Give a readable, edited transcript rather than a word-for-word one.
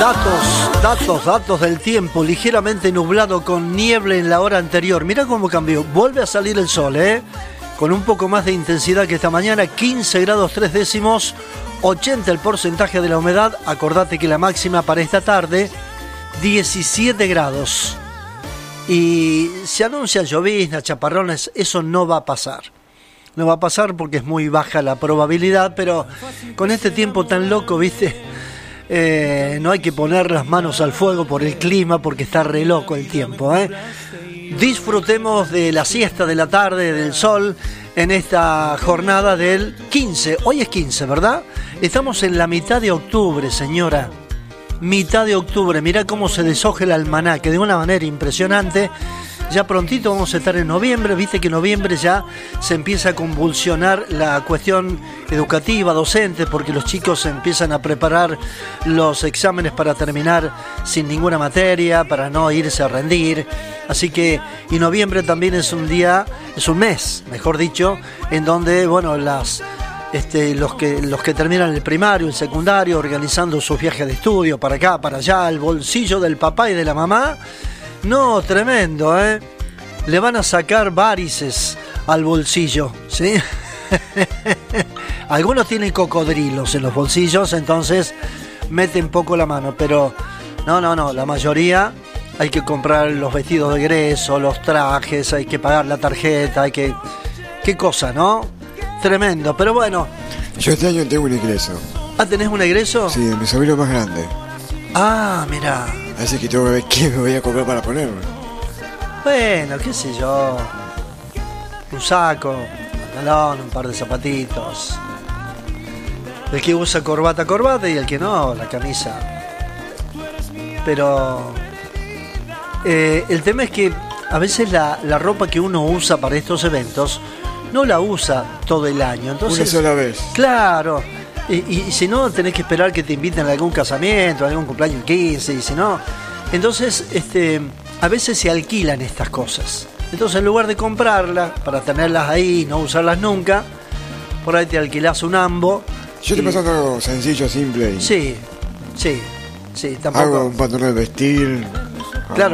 Datos del tiempo, ligeramente nublado con niebla en la hora anterior. Mira cómo cambió, vuelve a salir el sol, con un poco más de intensidad que esta mañana, 15 grados 3 décimos, 80 el porcentaje de la humedad. Acordate que la máxima para esta tarde, 17 grados. Y se anuncia llovizna, chaparrones, eso no va a pasar. No va a pasar porque es muy baja la probabilidad, pero con este tiempo tan loco, ¿viste? No hay que poner las manos al fuego por el clima porque está re loco el tiempo, Disfrutemos de la siesta de la tarde, del sol, en esta jornada del 15. Hoy es 15, ¿verdad? Estamos en la mitad de octubre, señora. Mitad de octubre. Mirá cómo se deshoja el almanaque de una manera impresionante. Ya prontito vamos a estar en noviembre, viste que en noviembre ya se empieza a convulsionar la cuestión educativa, docente, porque los chicos empiezan a preparar los exámenes para terminar sin ninguna materia, para no irse a rendir. Así que, y noviembre también es un mes, mejor dicho, en donde, bueno, los que terminan el primario, el secundario, organizando sus viajes de estudio para acá, para allá, el bolsillo del papá y de la mamá. No, tremendo, Le van a sacar varices al bolsillo, ¿sí? Algunos tienen cocodrilos en los bolsillos, entonces meten poco la mano, pero no, la mayoría hay que comprar los vestidos de egreso, los trajes, hay que pagar la tarjeta, qué cosa, ¿no? Tremendo, pero bueno. Yo este año tengo un egreso. ¿Ah, tenés un egreso? Sí, de mi sobrino más grande. Ah, mirá. Así que tengo que ver qué me voy a comprar para ponerme. Bueno, qué sé yo. Un saco, un pantalón, un par de zapatitos. El que usa corbata y el que no, la camisa. Pero el tema es que a veces la ropa que uno usa para estos eventos no la usa todo el año. Entonces, una sola vez. Claro. Y si no, tenés que esperar que te inviten a algún casamiento, a algún cumpleaños 15, y si no... Entonces, a veces se alquilan estas cosas. Entonces, en lugar de comprarlas, para tenerlas ahí y no usarlas nunca, por ahí te alquilás un ambo. Yo te paso algo sencillo, simple. Sí, tampoco... Hago un pantalón de vestir,